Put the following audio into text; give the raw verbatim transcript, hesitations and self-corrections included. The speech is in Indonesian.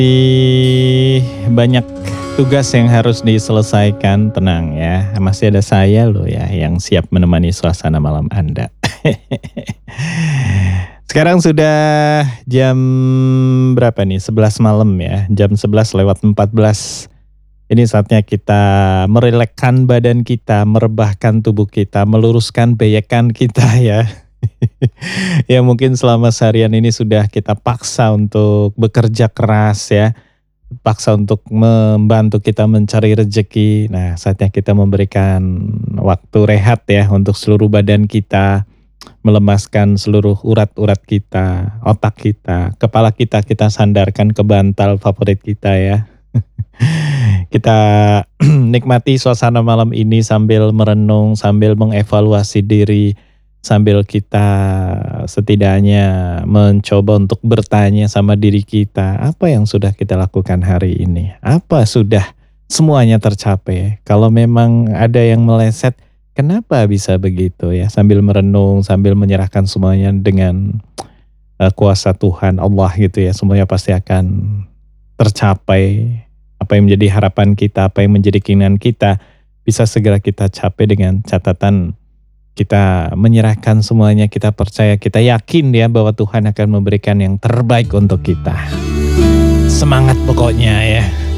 Ih, banyak tugas yang harus diselesaikan, tenang ya, masih ada saya loh ya yang siap menemani suasana malam Anda. Sekarang sudah jam berapa nih? sebelas malam ya, jam sebelas lewat empat belas. Ini saatnya kita merelekkan badan kita, merebahkan tubuh kita, meluruskan beyekan kita ya. Ya mungkin selama seharian ini sudah kita paksa untuk bekerja keras ya, paksa untuk membantu kita mencari rezeki. Nah, saatnya kita memberikan waktu rehat ya untuk seluruh badan kita, melemaskan seluruh urat-urat kita, otak kita, kepala kita kita sandarkan ke bantal favorit kita ya. Kita nikmati suasana malam ini sambil merenung, sambil mengevaluasi diri, sambil kita setidaknya mencoba untuk bertanya sama diri kita, apa yang sudah kita lakukan hari ini? Apa sudah semuanya tercapai? Kalau memang ada yang meleset, kenapa bisa begitu ya? Sambil merenung, sambil menyerahkan semuanya dengan uh, kuasa Tuhan Allah gitu ya, semuanya pasti akan tercapai. Apa yang menjadi harapan kita, apa yang menjadi keinginan kita, bisa segera kita capai dengan catatan kita menyerahkan semuanya, kita percaya, kita yakin ya bahwa Tuhan akan memberikan yang terbaik untuk kita. Semangat pokoknya ya.